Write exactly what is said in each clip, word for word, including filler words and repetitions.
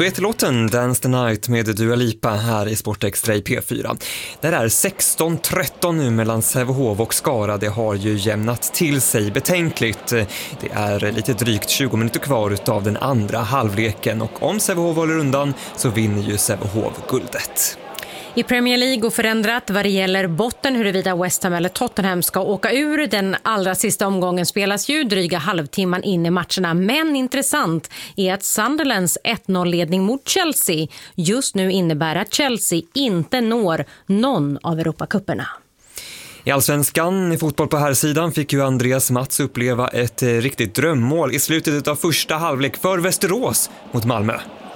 Så heter låten Dance the Night med Dua Lipa här i Sport Extra i P fyra. Det är sexton tretton nu mellan Sävehof och Skara. Det har ju jämnat till sig betänkligt. Det är lite drygt tjugo minuter kvar utav den andra halvleken och om Sävehof håller undan så vinner ju Sävehof guldet. I Premier League går förändrat vad det gäller botten huruvida West Ham eller Tottenham ska åka ur. Den allra sista omgången spelas ju dryga halvtimman in i matcherna. Men intressant är att Sunderlands ett noll-ledning mot Chelsea just nu innebär att Chelsea inte når någon av Europacuperna. I Allsvenskan i fotboll på här sidan fick ju Andreas Mats uppleva ett riktigt drömmål i slutet av första halvlek för Västerås mot Malmö.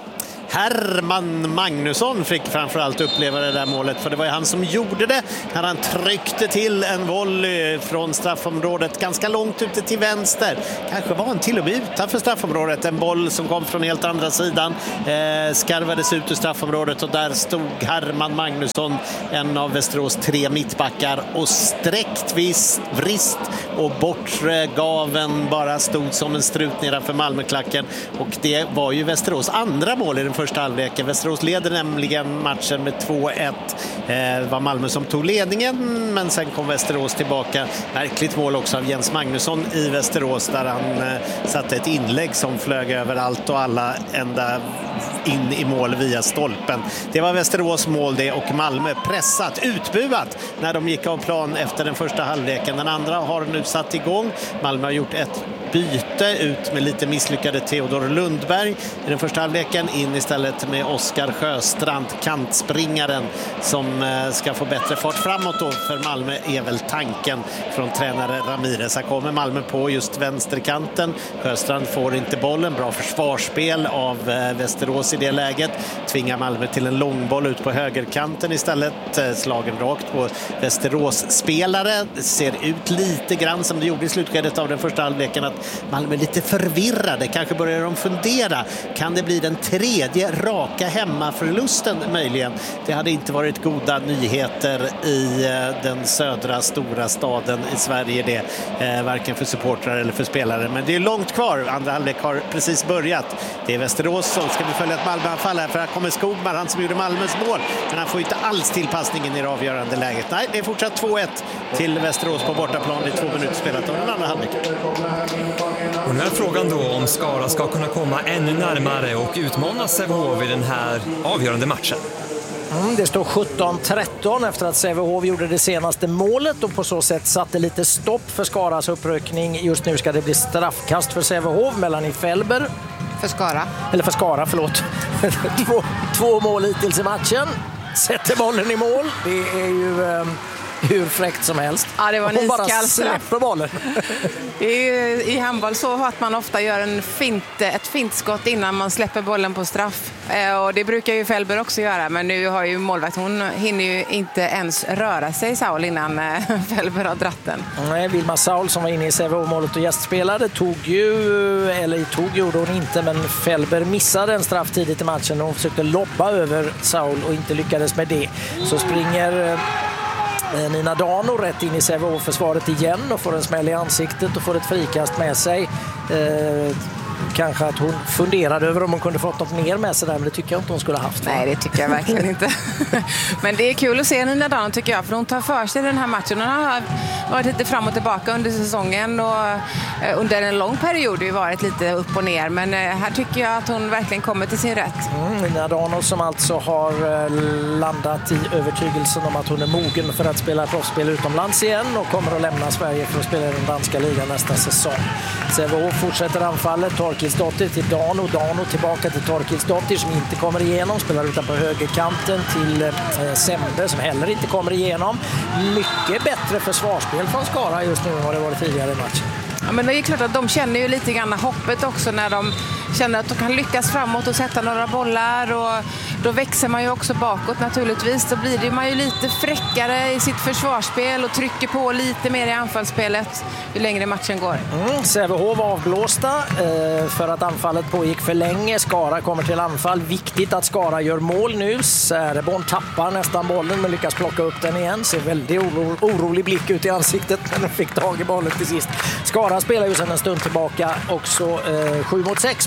Herman Magnusson fick framförallt uppleva det där målet, för det var ju han som gjorde det när han tryckte till en volley från straffområdet ganska långt ute till vänster. Kanske var han till och med utanför straffområdet. En boll som kom från helt andra sidan eh, skarvades ut ur straffområdet och där stod Herman Magnusson, en av Västerås tre mittbackar, och sträckt vis, vrist och bortre gaven bara stod som en strut nedanför Malmöklacken, och det var ju Västerås andra mål i den första halvleken. Västerås leder nämligen matchen med två ett. Det var Malmö som tog ledningen, men sen kom Västerås tillbaka. Verkligt mål också av Jens Magnusson i Västerås, där han satte ett inlägg som flög över allt och alla ända in i mål via stolpen. Det var Västerås mål det, och Malmö pressat, utbuat när de gick av plan efter den första halvleken. Den andra har nu satt igång. Malmö har gjort ett byte ut med lite misslyckade Theodor Lundberg i den första halvleken, in istället med Oskar Sjöstrand, kantspringaren, som ska få bättre fart framåt då för Malmö, är väl tanken från tränare Ramirez. Här kommer Malmö på just vänsterkanten. Sjöstrand får inte bollen. Bra försvarsspel av Västerås i det läget. Tvingar Malmö till en långboll ut på högerkanten istället. Slagen rakt på Västerås-spelare. Ser ut lite grann som det gjorde i slutskedet av den första halvleken, att Malmö är lite förvirrade. Kanske börjar de fundera. Kan det bli den tredje raka hemmaförlusten möjligen? Det hade inte varit goda nyheter i den södra stora staden i Sverige det. Eh, varken för supportrar eller för spelare. Men det är långt kvar. Andra halvlek har precis börjat. Det är Västerås som ska vi följa ett Malmö-anfall här, för här kommer Skogman, han som gjorde Malmös mål. Men han får inte alls tillpassningen i det avgörande läget. Nej, det är fortsatt två ett till Västerås på bortaplan. Det är två minuter spelat av den andra halvleken. Och nu är frågan då om Skara ska kunna komma ännu närmare och utmana Sävehof i den här avgörande matchen. Mm, det står sjutton tretton efter att Sävehof gjorde det senaste målet och på så sätt satte lite stopp för Skaras uppryckning. Just nu ska det bli straffkast för Sävehof mellan i Felber. För Skara. Eller för Skara, förlåt. två, två mål hittills i matchen. Sätter bollen i mål. Det är ju... Um... hur fräckt som helst. Ja, det var en hon bara iskall släpper bollen. Det är ju i handboll så att man ofta gör en fint, ett fint skott innan man släpper bollen på straff. Eh, och det brukar ju Felber också göra, men nu har ju målvakt, hon hinner ju inte ens röra sig, Saul, innan eh, Felber har dratt den. Nej, Vilma Saul som var inne i Sävehof-målet och gästspelade tog ju, eller tog gjorde hon inte, men Felber missade en straff tidigt i matchen och hon försökte lobba över Saul och inte lyckades med det. Så springer eh, Nina Dano rätt in i Sävehof-försvaret igen och får en smäll i ansiktet och får ett frikast med sig. Eh, kanske att hon funderade över om hon kunde fått något mer med sig där, men det tycker jag inte hon skulle ha haft. Nej, det tycker jag verkligen inte. Men det är kul att se Nina Dano, tycker jag, för hon tar för sig den här matchen. Hon har varit lite fram och tillbaka under säsongen och under en lång period har ju varit lite upp och ner, men här tycker jag att hon verkligen kommer till sin rätt. Mm, Nina Dano som alltså har landat i övertygelsen om att hon är mogen för att spela proffsspel utomlands igen och kommer att lämna Sverige för att spela i den danska ligan nästa säsong. Sävehof fortsätter anfallet. Torkilsdottir till Dano, Dano tillbaka till Torkilsdottir som inte kommer igenom, spelar utan på högerkanten till eh, Sembe som heller inte kommer igenom. Mycket bättre försvarsspel från Skara just nu än vad det var tidigare i matchen. Ja, men det är klart att de känner ju lite grann hoppet också när de känner att de kan lyckas framåt och sätta några bollar, och då växer man ju också bakåt naturligtvis. Då blir det man ju lite fräckare i sitt försvarsspel och trycker på lite mer i anfallsspelet ju längre matchen går. Mm, Sävehof avblåsta eh, för att anfallet pågick för länge. Skara kommer till anfall. Viktigt att Skara gör mål nu. Säreborn tappar nästan bollen men lyckas plocka upp den igen. Ser väldigt oro, orolig blick ut i ansiktet när de fick tag i bollen till sist. Skara spelar ju sedan en stund tillbaka också eh, sju mot sex.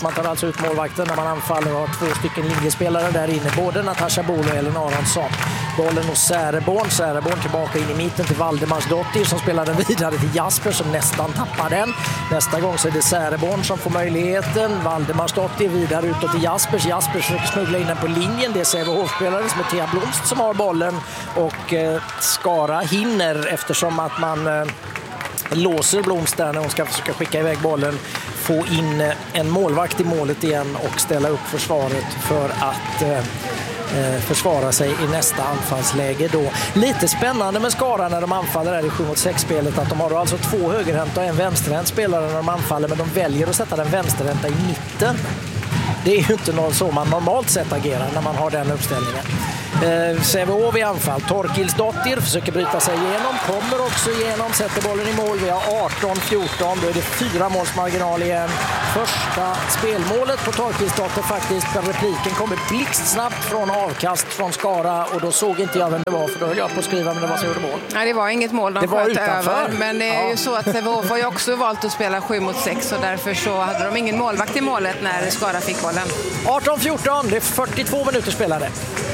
Man tar alltså ut målvakten när man anfaller och har två stycken linjespelare där inne. Både Natasha Bol och Ellen Aronsson. Bollen hos Säreborn. Säreborn tillbaka in i mitten till Valdemarsdottir som spelar den vidare till Jasper som nästan tappar den. Nästa gång så är det Säreborn som får möjligheten. Valdemarsdottir vidare utåt till Jaspers. Jasper försöker smuggla in den på linjen. Det är Sävehof-spelare som är Thea Blomst som har bollen. Och eh, Skara hinner eftersom att man eh, låser Blomst där när hon ska försöka skicka iväg bollen. Få in eh, en målvakt i målet igen och ställa upp försvaret för att eh, försvara sig i nästa anfallsläge då. Lite spännande med Skara när de anfaller här i sju mot sex-spelet att de har alltså två högerhänta och en vänsterhänt spelare när de anfaller, men de väljer att sätta den vänsterhänta i mitten. Det är ju inte något så man normalt sett agerar när man har den uppställningen. Eh, Sävehof i anfall. Torkilsdottir försöker bryta sig igenom, kommer också igenom, sätter bollen i mål. Vi har arton fjorton, då är det fyra målsmarginal igen. Första spelmålet på Torkilsdottir faktiskt, för repliken kommer blixtsnabbt från avkast från Skara och då såg inte jag vem det var, för då höll jag på att skriva men det var så gjorde mål. Nej, det var inget mål de det var sköt utanför. Över, men det är ja. ju så att Sävehof har ju också valt att spela sju mot sex och därför så hade de ingen målvakt i målet när Skara fick bollen. arton fjorton, det är fyrtiotvå minuter spelade.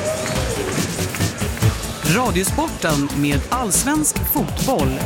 Radiosporten med allsvensk fotboll.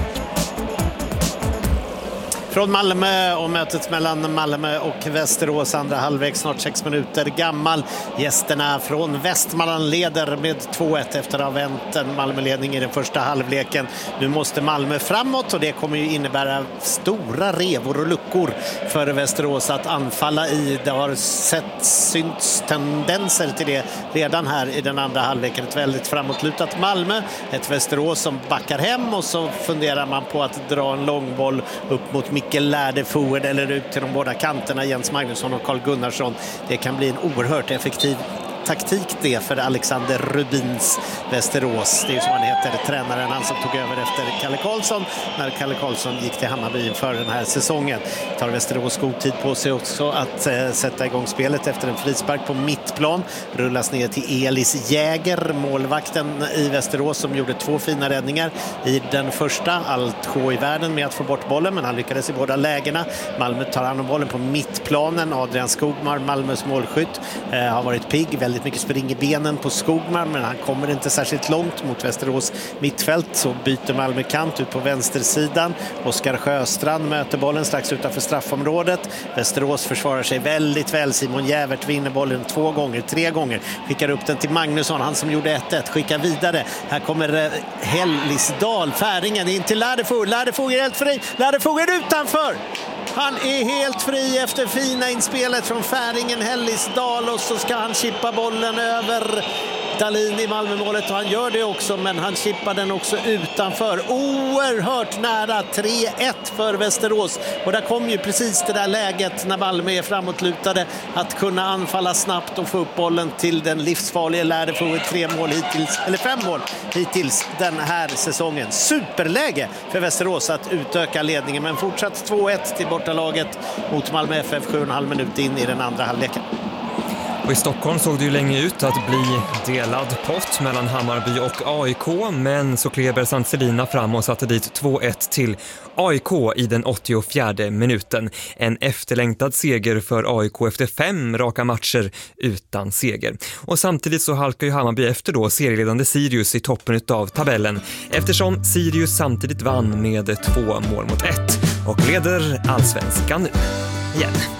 Från Malmö och mötet mellan Malmö och Västerås, andra halvlek, snart sex minuter gammal. Gästerna från Västmanland leder med två ett efter att ha vänt en Malmöledning i den första halvleken. Nu måste Malmö framåt och det kommer ju innebära stora revor och luckor för Västerås att anfalla i. Det har sett synts tendenser till det redan här i den andra halvleken. Ett väldigt framåtlutat Malmö, ett Västerås som backar hem och så funderar man på att dra en långboll upp mot Mikkel Lärde forward eller ut till de båda kanterna, Jens Magnusson och Carl Gunnarsson. Det kan bli en oerhört effektiv taktik det för Alexander Rubins Västerås. Det är ju som han heter, tränaren, han som tog över efter Kalle Karlsson när Kalle Karlsson gick till Hammarby för den här säsongen. Tar Västerås god tid på sig också att eh, sätta igång spelet efter en frispark på mittplan. Rullas ner till Elis Jäger, målvakten i Västerås som gjorde två fina räddningar i den första. Allt sjå i världen med att få bort bollen, men han lyckades i båda lägena. Malmö tar hand om bollen på mittplanen. Adrian Skogmar, Malmös målskytt, eh, har varit pigg, väldigt mycket spring i benen på Skogmar, men han kommer inte särskilt långt mot Västerås mittfält. Så byter Malmö kant ut på vänstersidan. Oskar Sjöstrand möter bollen strax utanför straffområdet. Västerås försvarar sig väldigt väl. Simon Jävert vinner bollen två gånger, tre gånger. Skickar upp den till Magnusson, han som gjorde ett ett. Skickar vidare. Här kommer Hellisdal, Färingen in till Lärdefog. Lärdefog är helt fri. Lärdefog är utanför. Han är helt fri efter fina inspelet från Färingen, Hellisdal, och så ska han chippa bollen över Dahlin i Malmömålet och han gör det också, men han chippar den också utanför. Oerhört nära tre ett för Västerås, och där kom ju precis det där läget när Malmö är framåtlutade att kunna anfalla snabbt och få upp bollen till den livsfarliga Lärdefog. Tre mål hittills, eller fem mål hittills den här säsongen. Superläge för Västerås att utöka ledningen, men fortsatt två ett till bortalaget mot Malmö F F sju och en halv minut in i den andra halvleken. Och i Stockholm såg det ju länge ut att bli delad pott mellan Hammarby och A I K, men så klev Sanselina fram och satte dit två ett till A I K i den åttiofjärde minuten. En efterlängtad seger för A I K efter fem raka matcher utan seger. Och samtidigt så halkar ju Hammarby efter då serieledande Sirius i toppen av tabellen, eftersom Sirius samtidigt vann med två mål mot ett och leder allsvenskan nu igen.